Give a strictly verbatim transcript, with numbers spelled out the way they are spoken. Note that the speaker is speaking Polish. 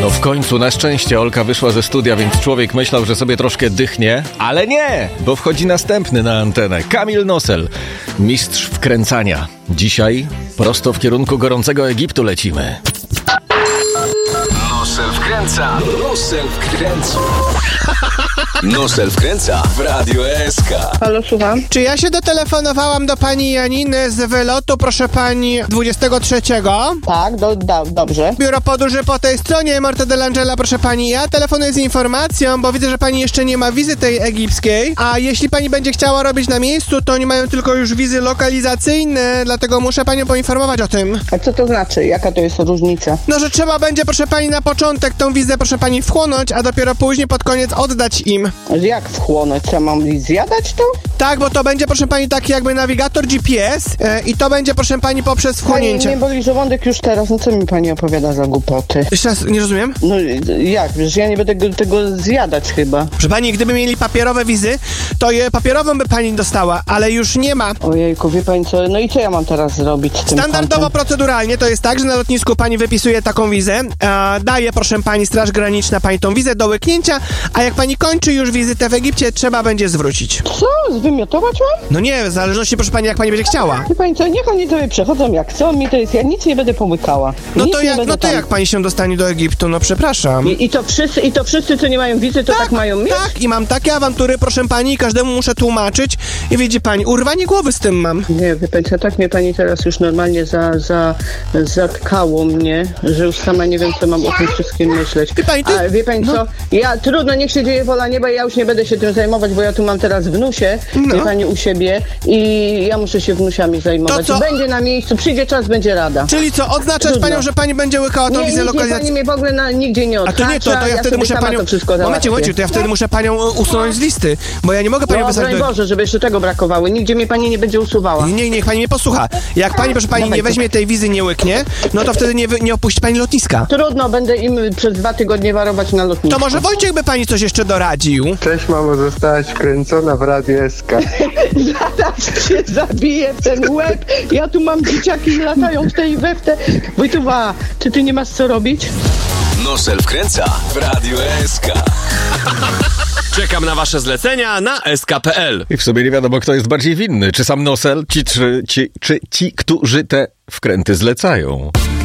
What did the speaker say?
No w końcu, na szczęście, Olka wyszła ze studia, więc człowiek myślał, że sobie troszkę dychnie, ale nie, bo wchodzi następny na antenę. Kamil Nosel, mistrz wkręcania. Dzisiaj prosto w kierunku gorącego Egiptu lecimy. Nosel wkręca, Nosel wkręca. Nosel wkręca w Radio S K. Halo, słucham. Czy ja się dotelefonowałam do pani Janiny z wylotu, proszę pani, dwudziestego trzeciego? Tak, do, do, dobrze. Biuro podróży po tej stronie, Morte dell'Angela, proszę pani. Ja telefonuję z informacją, bo widzę, że pani jeszcze nie ma wizy tej egipskiej, a jeśli pani będzie chciała robić na miejscu, to oni mają tylko już wizy lokalizacyjne, dlatego muszę panią poinformować o tym. A co to znaczy? Jaka to jest różnica? No, że trzeba będzie, proszę pani, na początek tą wizę, proszę pani, wchłonąć, a dopiero później pod koniec oddać im. Jak wchłonąć? Co, mam zjadać to? Tak, bo to będzie, proszę pani, taki jakby nawigator G P S e, i to będzie, proszę pani, poprzez wchłonięcie. Pani, mnie boli żołądek już teraz, no co mi pani opowiada za głupoty? Jeszcze raz, nie rozumiem? No jak? Przecież ja nie będę tego, tego zjadać chyba. Proszę pani, gdyby mieli papierowe wizy, to je papierową by pani dostała, ale już nie ma. Ojejku, wie pani co? No i co ja mam teraz zrobić z tym Standardowo, kontem? proceduralnie to jest tak, że na lotnisku pani wypisuje taką wizę, e, daje, proszę pani, Straż Graniczna pani tą wizę do łyknięcia, a jak pani kończy już wizytę w Egipcie, trzeba będzie zwrócić. Co? Zwymiotować mam? No nie, w zależności, proszę pani, jak pani będzie chciała. Wie pani co? Niech oni sobie przechodzą jak chcą, mi to jest, ja nic nie będę pomykała. No Nic to, nie jak, będę no to tam- jak pani się dostanie do Egiptu? No przepraszam. I, I to wszyscy, i to wszyscy, co nie mają wizy, to tak, mają mieć? Tak, i mam takie awantury, proszę pani, i każdemu muszę tłumaczyć. I widzi pani, urwanie głowy z tym mam. Nie, wie pani co, tak mnie pani teraz już normalnie za, za, zatkało mnie, że już sama nie wiem, co mam o tym wszystkim myśleć. Wie pani, to- A wie pani no. co, ja, trudno, niech się dzieje wola nieba, ja już nie będę się tym zajmować, bo ja tu mam teraz wnusie, No. wie pani, u siebie i ja muszę się wnusiami zajmować. To co? Będzie na miejscu, przyjdzie czas, będzie rada. Czyli co, odznaczać Trudno. panią, że pani będzie łykała tą Nie, wizę nic nie, pani lokalizacyjną? mnie w ogóle na, nigdzie nie A odhacza, to nie, to, to ja, wtedy sobie muszę sama panią... to wszystko Momencie, załatwię. momencie, to ja wtedy muszę panią e, usunąć z listy, bo ja nie mogę panią No, wysłać broń do... Boże, żeby jeszcze tego brakowało, nigdzie mnie pani nie będzie usuwała. Nie, niech pani mnie posłucha. Jak pani, proszę pani, Dawaj nie to. weźmie tej wizy, nie łyknie, no to wtedy nie, wy- nie opuści pani lotniska. Trudno, będę im przez dwa tygodnie warować na lotnisku. To może Wojciech by pani coś jeszcze doradził? Cześć mamo, zostałaś wkręcona w Radio S K. Zaraz się zabije w ten łeb. Ja tu mam dzieciaki, latają w tej i we w te. Wojtuwa, czy ty nie masz co robić? Nosel wkręca w Radio S K. Czekam na wasze zlecenia na S K kropka P L. I w sobie nie wiadomo, kto jest bardziej winny. Czy sam Nosel, ci, czy, ci, czy ci, którzy te wkręty zlecają.